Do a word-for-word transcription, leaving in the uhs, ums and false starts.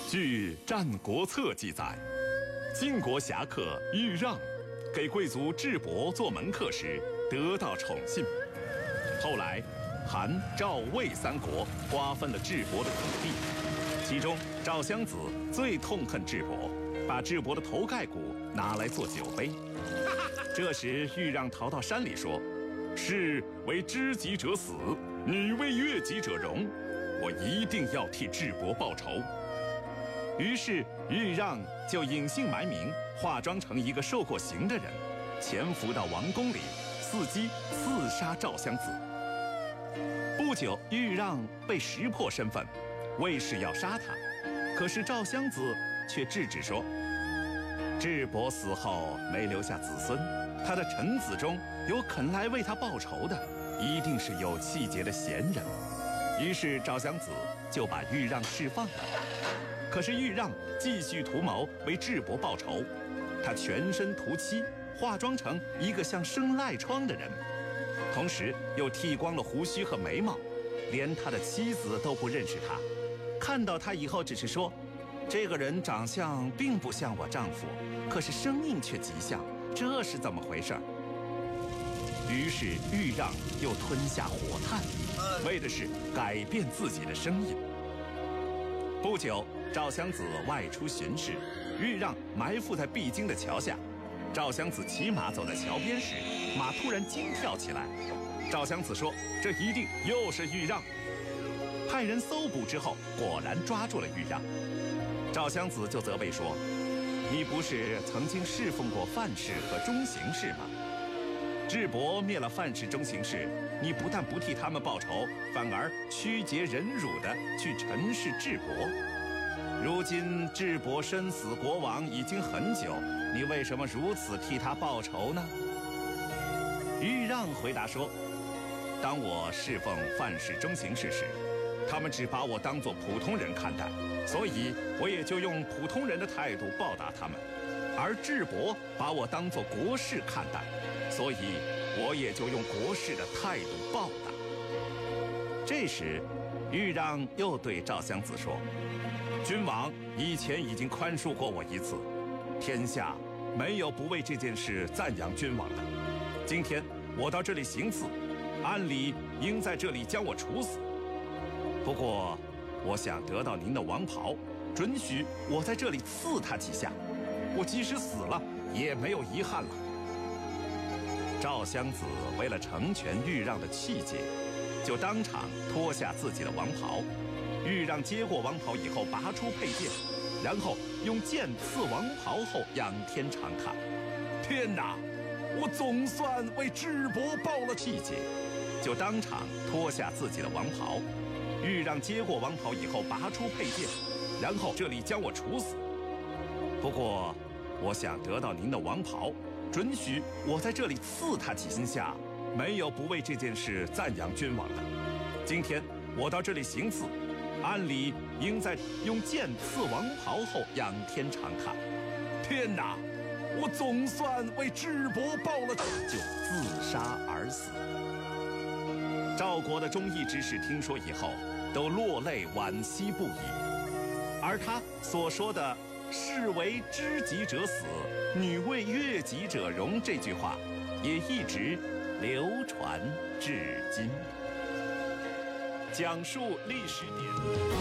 据《战国策》记载，晋国侠客豫让给贵族智伯做门客时得到宠信。后来，韩、赵、魏三国瓜分了智伯的土地，其中赵襄子最痛恨智伯，把智伯的头盖骨拿来做酒杯。这时，豫让逃到山里说：“士为知己者死，女为悦己者容，我一定要替智伯报仇。”于是豫让就隐姓埋名，化妆成一个受过刑的人，潜伏到王宫里，伺机刺杀赵襄子。不久，豫让被识破身份，卫士要杀他，可是赵襄子却制止说：“智伯死后没留下子孙，他的臣子中有肯来为他报仇的，一定是有气节的贤人。”于是赵襄子就把豫让释放了。可是豫让继续图谋为智伯报仇，他全身涂漆，化妆成一个像生赖疮的人，同时又剃光了胡须和眉毛，连他的妻子都不认识他。看到他以后，只是说：“这个人长相并不像我丈夫，可是声音却极像，这是怎么回事？”于是豫让又吞下火炭，为的是改变自己的声音。不久，赵襄子外出巡视，豫让埋伏在必经的桥下。赵襄子骑马走在桥边时，马突然惊跳起来。赵襄子说：“这一定又是豫让。”派人搜捕之后，果然抓住了豫让。赵襄子就责备说：“你不是曾经侍奉过范氏和中行氏吗？智伯灭了范氏、中行氏，你不但不替他们报仇，反而曲节忍辱地去陈氏智伯。如今智伯身死国亡已经很久，你为什么如此替他报仇呢？”豫让回答说：“当我侍奉范氏、中行氏时，他们只把我当作普通人看待，所以我也就用普通人的态度报答他们；而智伯把我当作国士看待，所以我也就用国士的态度报答。”这时，豫让又对赵襄子说：“君王以前已经宽恕过我一次，天下没有不为这件事赞扬君王的。今天我到这里行刺，按理应在这里将我处死。不过，我想得到您的王袍，准许我在这里刺他几下，我即使死了也没有遗憾了。”赵襄子为了成全豫让的气节，就当场脱下自己的王袍。豫让接过王袍以后，拔出佩剑，然后用剑刺王袍后仰天长叹：“天哪！我总算为智伯报了气节。”就当场脱下自己的王袍。豫让接过王袍以后，拔出佩剑，然后这里将我处死。不过，我想得到您的王袍，准许我在这里刺他几下，没有不为这件事赞扬君王的。今天我到这里行刺，按理应在用剑刺王袍后仰天长叹：“天哪！我总算为智伯报了仇。”就自杀而死。赵国的忠义之士听说以后，都落泪惋惜不已。而他所说的“士为知己者死，女为悦己者容”这句话，也一直流传至今。讲述历史典